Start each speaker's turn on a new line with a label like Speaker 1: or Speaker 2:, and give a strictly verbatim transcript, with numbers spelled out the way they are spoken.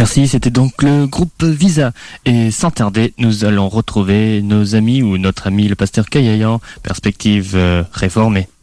Speaker 1: Merci, c'était donc le groupe Visa. Et sans tarder, nous allons retrouver nos amis ou notre ami le pasteur Kaillayan, perspective euh, réformée.